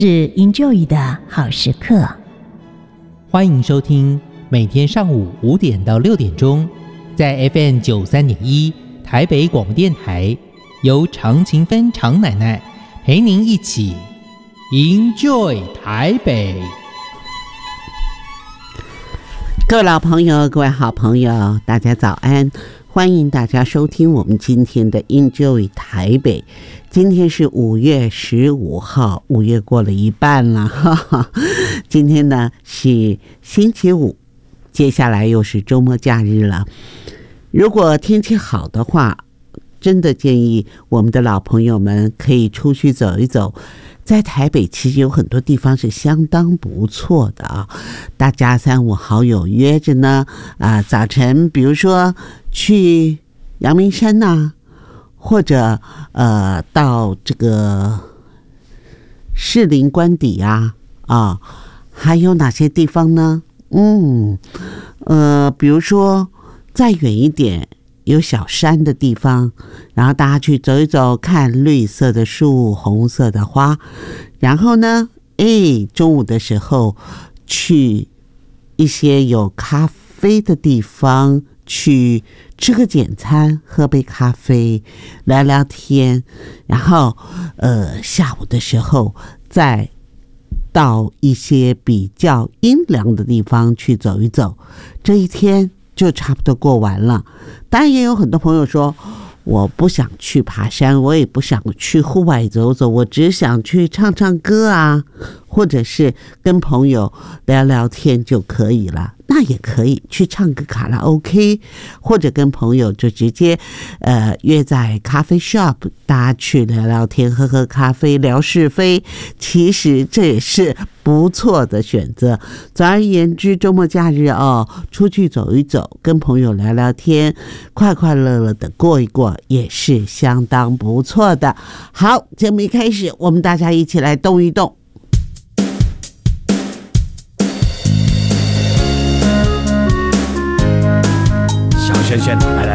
是 Enjoy 的好时刻。 欢迎收听每天上午5点到6点钟，在 FM 93.1台北广播电台，由常勤芬常奶奶陪您一起 Enjoy 台北。 各位老朋友，各位好朋友，大家早安！欢迎大家收听我们今天的 Enjoy 台北。今天是5月15号，5月过了一半了，哈哈。今天呢是星期五，接下来又是周末假日了。如果天气好的话，真的建议我们的老朋友们可以出去走一走。在台北其实有很多地方是相当不错的啊，大家3、5好友约着呢早晨比如说去阳明山呐，或者到这个士林官邸还有哪些地方呢？比如说再远一点有小山的地方，然后大家去走一走，看绿色的树，红色的花，然后呢中午的时候去一些有咖啡的地方，去吃个简餐，喝杯咖啡，聊聊天，然后下午的时候再到一些比较阴凉的地方去走一走，这一天就差不多过完了。当然也有很多朋友说，我不想去爬山，我也不想去户外走走，我只想去唱唱歌啊，或者是跟朋友聊聊天就可以了。那也可以去唱个卡拉 OK， 或者跟朋友就直接约在咖啡 shop， 大家去聊聊天，喝喝咖啡，聊是非，其实这也是不错的选择。总而言之，周末假日出去走一走，跟朋友聊聊天，快快乐乐的过一过，也是相当不错的。好，节目一开始，我们大家一起来动一动。 小轩轩，来来